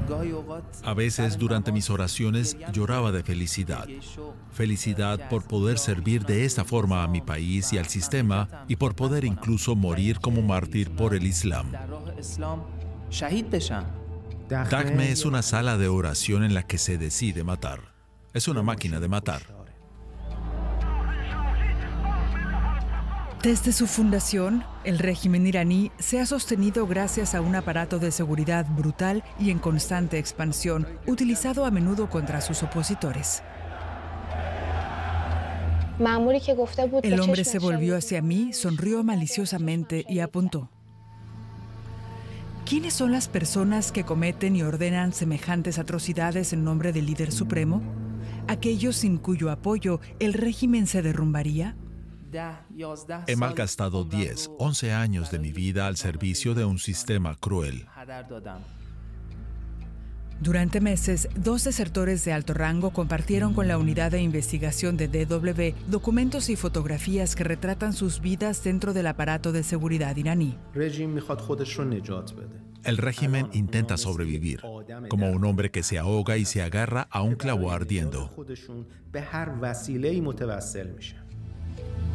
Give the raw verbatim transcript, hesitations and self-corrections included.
A veces durante mis oraciones lloraba de felicidad. Felicidad por poder servir de esta forma a mi país y al sistema y por poder incluso morir como mártir por el Islam. Dagme es una sala de oración en la que se decide matar. Es una máquina de matar. Desde su fundación, el régimen iraní se ha sostenido gracias a un aparato de seguridad brutal y en constante expansión, utilizado a menudo contra sus opositores. El hombre se volvió hacia mí, sonrió maliciosamente y apuntó. ¿Quiénes son las personas que cometen y ordenan semejantes atrocidades en nombre del líder supremo? ¿Aquellos sin cuyo apoyo el régimen se derrumbaría? He malgastado diez, once años de mi vida al servicio de un sistema cruel. Durante meses, dos desertores de alto rango compartieron con la unidad de investigación de D W documentos y fotografías que retratan sus vidas dentro del aparato de seguridad iraní. El régimen intenta sobrevivir, como un hombre que se ahoga y se agarra a un clavo ardiendo.